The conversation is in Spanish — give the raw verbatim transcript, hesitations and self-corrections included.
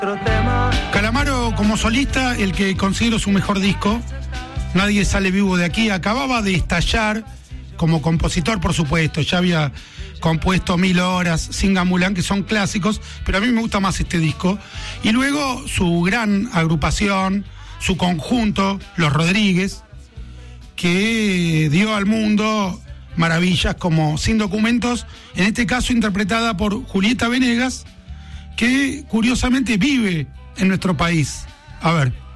Calamaro como solista, el que considero su mejor disco, Nadie sale vivo de aquí, acababa de estallar como compositor, por supuesto, ya había compuesto Mil Horas, Singa Mulán, que son clásicos, pero a mí me gusta más este disco. Y luego su gran agrupación, su conjunto, Los Rodríguez, que dio al mundo maravillas como Sin Documentos, en este caso interpretada por Julieta Venegas, que curiosamente vive en nuestro país. A ver.